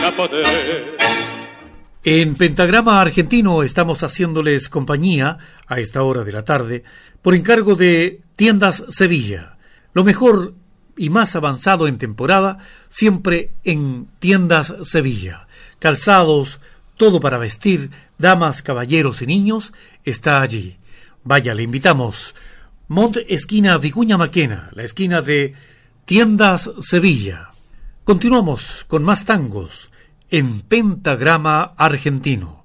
En Pentagrama Argentino estamos haciéndoles compañía a esta hora de la tarde por encargo de Tiendas Sevilla. Lo mejor y más avanzado en temporada siempre en Tiendas Sevilla. Calzados, todo para vestir, damas, caballeros y niños, está allí. Vaya, le invitamos. Mont esquina Vicuña Maquena, la esquina de Tiendas Sevilla. Continuamos con más tangos en Pentagrama Argentino.